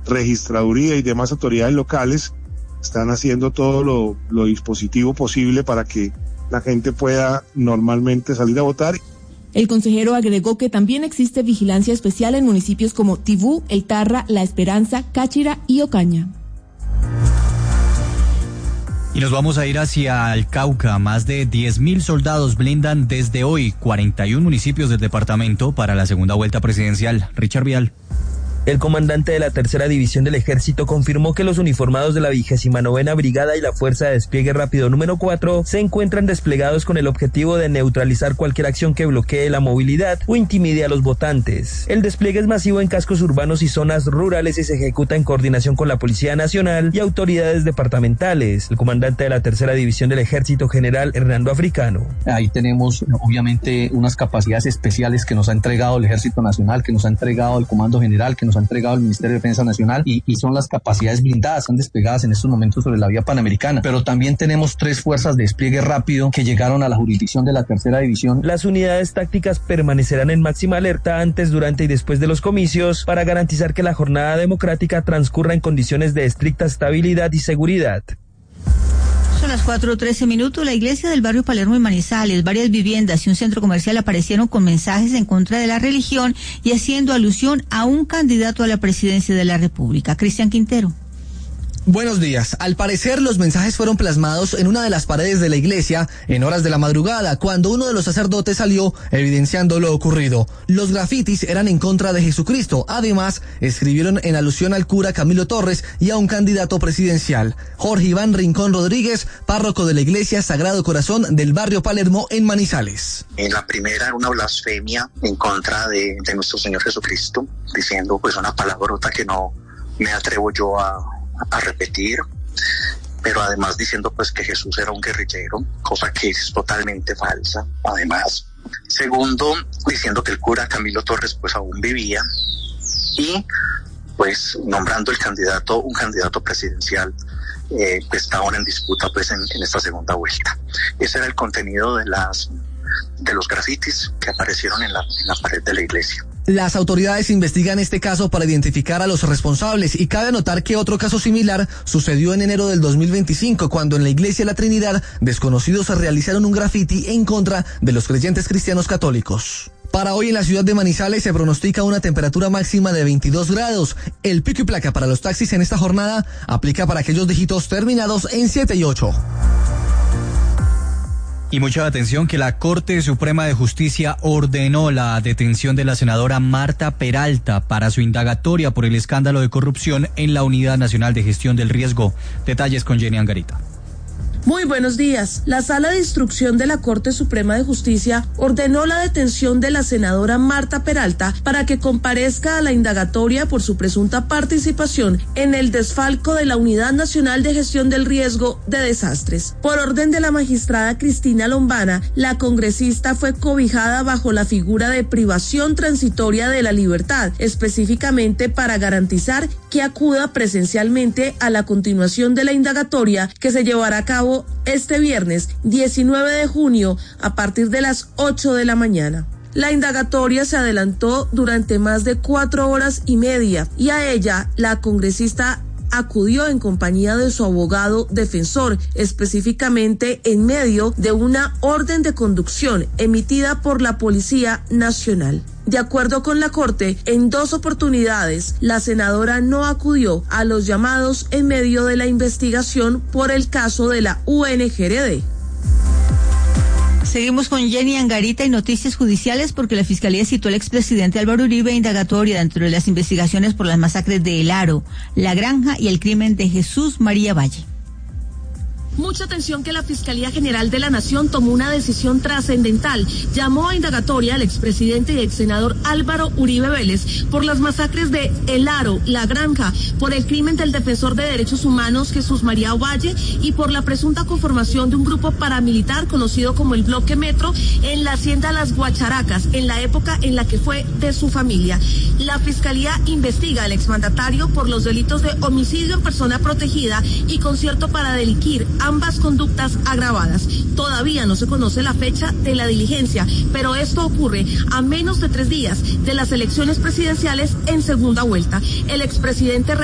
registraduría y demás autoridades locales están haciendo todo lo dispositivo posible para que la gente pueda normalmente salir a votar. El consejero agregó que también existe vigilancia especial en municipios como Tibú, El Tarra, La Esperanza, Cáchira y Ocaña. Y nos vamos a ir hacia el Cauca. Más de 10.000 soldados blindan desde hoy 41 municipios del departamento para la segunda vuelta presidencial. Richard Vial. El comandante de la Tercera División del Ejército confirmó que los uniformados de la 29ª Brigada y la Fuerza de Despliegue Rápido número 4 se encuentran desplegados con el objetivo de neutralizar cualquier acción que bloquee la movilidad o intimide a los votantes. El despliegue es masivo en cascos urbanos y zonas rurales y se ejecuta en coordinación con la Policía Nacional y autoridades departamentales. El comandante de la Tercera División del Ejército, general Hernando Africano. Ahí tenemos obviamente unas capacidades especiales que nos ha entregado el Ejército Nacional, que nos ha entregado el Comando General, que nos ha entregado el Ministerio de Defensa Nacional y son las capacidades blindadas, están desplegadas en estos momentos sobre la vía panamericana. Pero también tenemos 3 fuerzas de despliegue rápido que llegaron a la jurisdicción de la Tercera División. Las unidades tácticas permanecerán en máxima alerta antes, durante y después de los comicios para garantizar que la jornada democrática transcurra en condiciones de estricta estabilidad y seguridad. Son las 4:13. La iglesia del barrio Palermo y Manizales, varias viviendas y un centro comercial aparecieron con mensajes en contra de la religión y haciendo alusión a un candidato a la presidencia de la República. Cristian Quintero. Buenos días. Al parecer, los mensajes fueron plasmados en una de las paredes de la iglesia en horas de la madrugada, cuando uno de los sacerdotes salió evidenciando lo ocurrido. Los grafitis eran en contra de Jesucristo. Además, escribieron en alusión al cura Camilo Torres y a un candidato presidencial. Jorge Iván Rincón Rodríguez, párroco de la iglesia Sagrado Corazón del barrio Palermo en Manizales. En la primera era una blasfemia en contra de nuestro Señor Jesucristo, diciendo pues una palabrota que no me atrevo yo a repetir, pero además diciendo pues que Jesús era un guerrillero, cosa que es totalmente falsa. Además, segundo, diciendo que el cura Camilo Torres pues aún vivía y pues nombrando un candidato presidencial que está ahora en disputa pues en esta segunda vuelta. Ese era el contenido de los grafitis que aparecieron en la pared de la iglesia. Las autoridades investigan este caso para identificar a los responsables y cabe anotar que otro caso similar sucedió en enero del 2025 cuando en la iglesia La Trinidad desconocidos realizaron un grafiti en contra de los creyentes cristianos católicos. Para hoy en la ciudad de Manizales se pronostica una temperatura máxima de 22 grados. El pico y placa para los taxis en esta jornada aplica para aquellos dígitos terminados en 7 y 8. Y mucha atención que la Corte Suprema de Justicia ordenó la detención de la senadora Marta Peralta para su indagatoria por el escándalo de corrupción en la Unidad Nacional de Gestión del Riesgo. Detalles con Jenny Angarita. Muy buenos días. La Sala de Instrucción de la Corte Suprema de Justicia ordenó la detención de la senadora Marta Peralta para que comparezca a la indagatoria por su presunta participación en el desfalco de la Unidad Nacional de Gestión del Riesgo de Desastres. Por orden de la magistrada Cristina Lombana, la congresista fue cobijada bajo la figura de privación transitoria de la libertad, específicamente para garantizar que acuda presencialmente a la continuación de la indagatoria que se llevará a cabo este viernes 19 de junio a partir de las 8 de la mañana. La indagatoria se adelantó durante más de 4 horas y media y a ella la congresista acudió en compañía de su abogado defensor, específicamente en medio de una orden de conducción emitida por la Policía Nacional. De acuerdo con la Corte, en 2 oportunidades, la senadora no acudió a los llamados en medio de la investigación por el caso de la UNGRD. Seguimos con Jenny Angarita y noticias judiciales porque la Fiscalía citó al expresidente Álvaro Uribe a indagatoria dentro de las investigaciones por las masacres de El Aro, La Granja y el crimen de Jesús María Valle. Mucha atención que la Fiscalía General de la Nación tomó una decisión trascendental. Llamó a indagatoria al expresidente y exsenador Álvaro Uribe Vélez por las masacres de El Aro, La Granja, por el crimen del defensor de derechos humanos Jesús María Valle y por la presunta conformación de un grupo paramilitar conocido como el Bloque Metro en la hacienda Las Guacharacas, en la época en la que fue de su familia. La Fiscalía investiga al exmandatario por los delitos de homicidio en persona protegida y concierto para delinquir, ambas conductas agravadas. Todavía no se conoce la fecha de la diligencia, pero esto ocurre a menos de 3 días de las elecciones presidenciales en segunda vuelta. El expresidente